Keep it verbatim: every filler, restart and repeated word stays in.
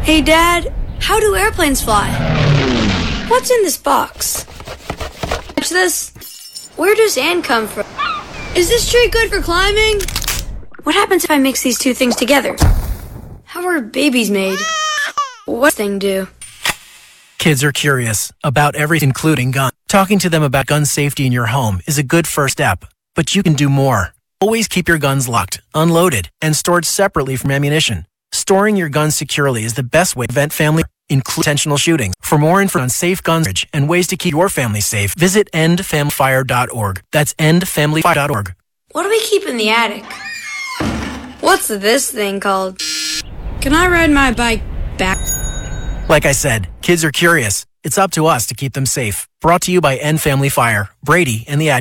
Hey, Dad, how do airplanes fly? What's in this box? Watch this. Where does sand come from? Is this tree good for climbing? What happens if I mix these two things together? How are babies made? What thing do? Kids are curious about everything, including guns. Talking to them about gun safety in your home is a good first step, but you can do more. Always keep your guns locked, unloaded, and stored separately from ammunition. Storing your guns securely is the best way to prevent family, including intentional shootings. For more info on safe gun storage and ways to keep your family safe, visit end family fire dot org. That's end family fire dot org. What do we keep in the attic? What's this thing called? Can I ride my bike back? Like I said, kids are curious. It's up to us to keep them safe. Brought to you by End Family Fire, Brady, and the Ad.